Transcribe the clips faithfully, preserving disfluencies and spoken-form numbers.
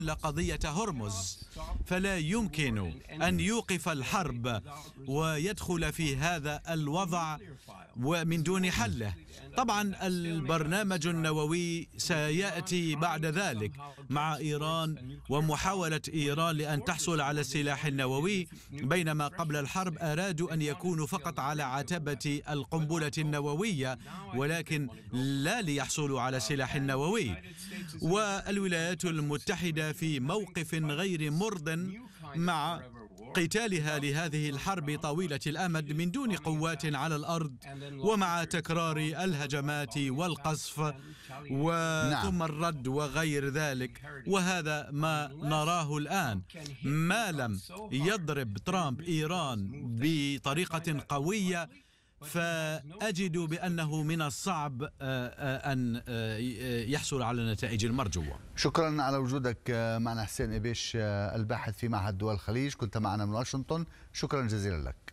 قضية هرمز، فلا يمكن أن يوقف الحرب ويدخل في هذا الوضع ومن دون حله. طبعا البرنامج النووي سيأتي بعد ذلك مع إيران ومحاولة إيران لأن تحصل على السلاح النووي، بينما قبل الحرب أرادوا أن يكونوا فقط على عتبة القنبلة النووية ولكن لا ليحصلوا على سلاح نووي. والولايات المتحدة في موقف غير مرض مع قتالها لهذه الحرب طويلة الأمد من دون قوات على الأرض، ومع تكرار الهجمات والقصف وثم الرد وغير ذلك. وهذا ما نراه الآن. ما لم يضرب ترامب إيران بطريقة قوية فأجد بأنه من الصعب أن يحصل على النتائج المرجوة. شكرا على وجودك معنا حسين إبيش، الباحث في معهد دول الخليج، كنت معنا من واشنطن، شكرا جزيلا لك.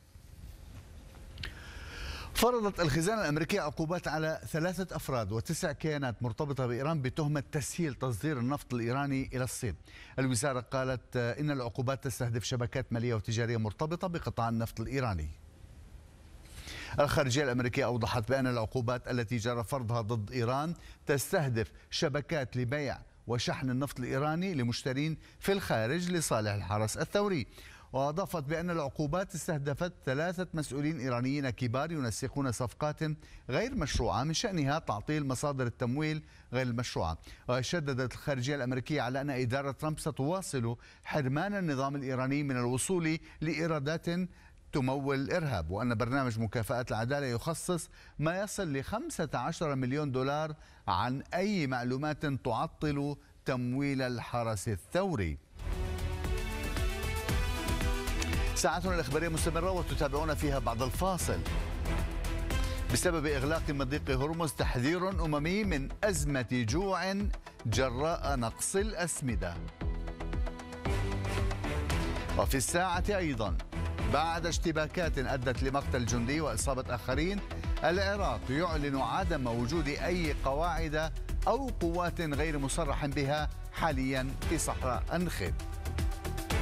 فرضت الخزانة الأمريكية عقوبات على ثلاثة أفراد وتسع كيانات مرتبطة بإيران بتهمة تسهيل تصدير النفط الإيراني إلى الصين. الوزارة قالت إن العقوبات تستهدف شبكات مالية وتجارية مرتبطة بقطاع النفط الإيراني. الخارجية الأمريكية أوضحت بأن العقوبات التي جرى فرضها ضد إيران تستهدف شبكات لبيع وشحن النفط الإيراني لمشترين في الخارج لصالح الحرس الثوري. وأضافت بأن العقوبات استهدفت ثلاثة مسؤولين إيرانيين كبار ينسقون صفقات غير مشروعة من شأنها تعطيل مصادر التمويل غير المشروعة. وشددت الخارجية الأمريكية على أن إدارة ترامب ستواصل حرمان النظام الإيراني من الوصول لإيرادات تمول الإرهاب، وأن برنامج مكافأة العدالة يخصص ما يصل ل خمسة عشر مليون دولار عن أي معلومات تعطل تمويل الحرس الثوري. ساعتنا الإخبارية مستمرة وتتابعون فيها بعد الفاصل. بسبب إغلاق مضيق هرمز تحذير أممي من أزمة جوع جراء نقص الأسمدة. وفي الساعة أيضا بعد اشتباكات أدت لمقتل جندي وإصابة آخرين، العراق يعلن عدم وجود أي قواعد أو قوات غير مصرح بها حاليا في صحراء النخيل.